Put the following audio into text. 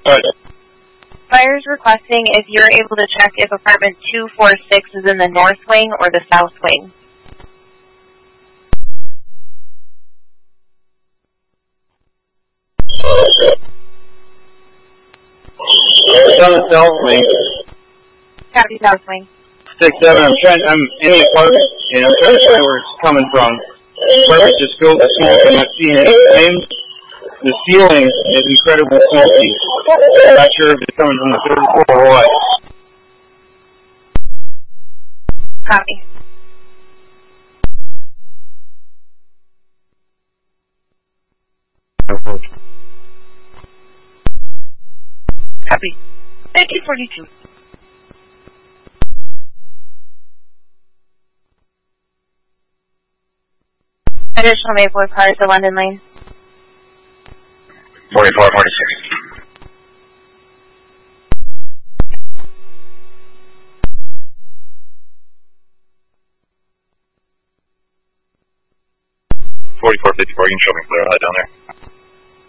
Good. Fire's requesting if you're able to check if apartment 246 is in the north wing or the south wing. It's on the south wing. Copy, south wing. 6-7, I'm in the apartment, and I'm trying to find where it's coming from. The apartment just filled with smoke, I'm not seeing any flames. The ceiling is incredibly smoky. I'm not sure if it's coming from the third floor or what. Copy. Copy. 1942. Additional Maplewood cars to London Lane. 4446. You can show me clear down there.